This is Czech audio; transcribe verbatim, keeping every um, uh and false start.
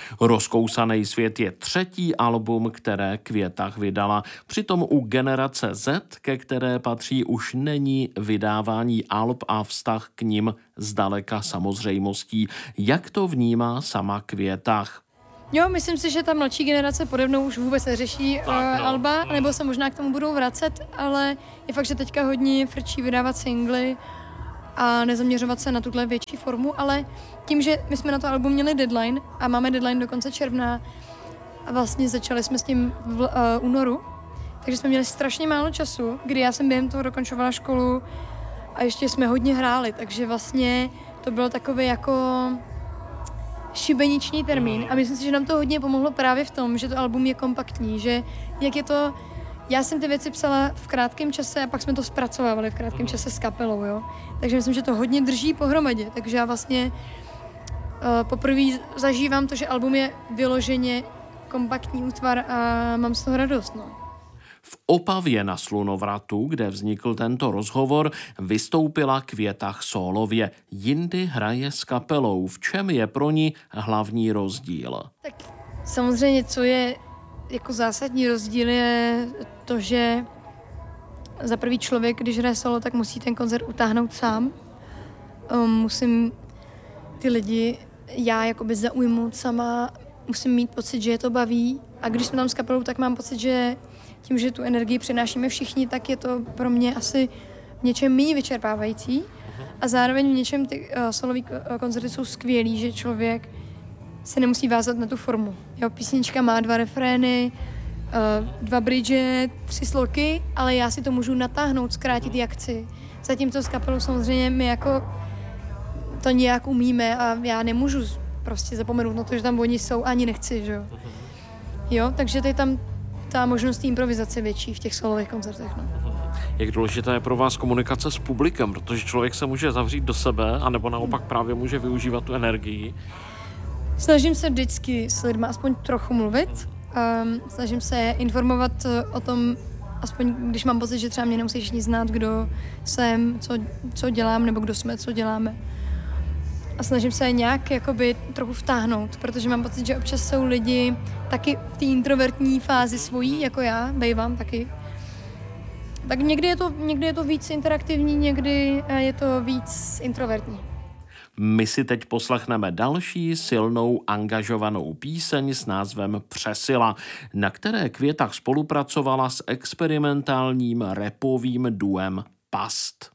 Rozkousaný svět je třetí album, které Květach vydala. Přitom u generace Z, ke které patří, už není vydávání alb a vztah k nim zdaleka samozřejmostí. Jak to vnímá sama Květach? Jo, myslím si, že ta mladší generace pode mnou už vůbec neřeší tak, uh, no. alba, nebo se možná k tomu budou vracet, ale je fakt, že teďka hodně frčí vydávat singly a nezaměřovat se na tuhle větší formu, ale tím, že my jsme na to album měli deadline a máme deadline do konce června a vlastně začali jsme s tím v uh, únoru, takže jsme měli strašně málo času, kdy já jsem během toho dokončovala školu a ještě jsme hodně hráli, takže vlastně to bylo takové jako šibeniční termín a myslím si, že nám to hodně pomohlo právě v tom, že to album je kompaktní, že jak je to, já jsem ty věci psala v krátkém čase a pak jsme to zpracovávali v krátkém čase s kapelou, jo. Takže myslím, že to hodně drží pohromadě, takže já vlastně uh, poprvé zažívám to, že album je vyloženě kompaktní útvar a mám z toho radost, no. V Opavě na Slunovratu, kde vznikl tento rozhovor, vystoupila Květach sólově. Jindy hraje s kapelou. V čem je pro ní hlavní rozdíl? Tak samozřejmě, co je jako zásadní rozdíl, je to, že za prvý člověk, když hraje solo, tak musí ten koncert utáhnout sám. Um, musím ty lidi, já jakoby zaujmout sama, musím mít pocit, že je to baví. A když jsme tam s kapelou, tak mám pocit, že tím, že tu energii přinášíme všichni, tak je to pro mě asi v něčem méně vyčerpávající. A zároveň v něčem ty uh, solové koncerty jsou skvělý, že člověk se nemusí vázat na tu formu. Jo, písnička má dva refrény, uh, dva bridge, tři sloky, ale já si to můžu natáhnout, zkrátit jak chci. Zatímco s kapelou samozřejmě my jako to nějak umíme a já nemůžu prostě zapomenout na to, že tam oni jsou, ani nechci, že jo. Jo, takže to je tam ta možnost improvizace větší v těch solových koncertech. No. Jak důležitá je pro vás komunikace s publikem, protože člověk se může zavřít do sebe, anebo naopak právě může využívat tu energii? Snažím se vždycky s lidmi aspoň trochu mluvit. Um, snažím se informovat o tom, aspoň když mám pocit, že třeba mě nemusí všichni znát, kdo jsem, co, co dělám, nebo kdo jsme, co děláme. A snažím se nějak jakoby trochu vtáhnout, protože mám pocit, že občas jsou lidi taky v té introvertní fázi svojí, jako já, bejvám taky. Tak někdy je to, někdy je to víc interaktivní, někdy je to víc introvertní. My si teď poslechneme další silnou angažovanou píseň s názvem Přesila, na které Květach spolupracovala s experimentálním rapovým duem Past.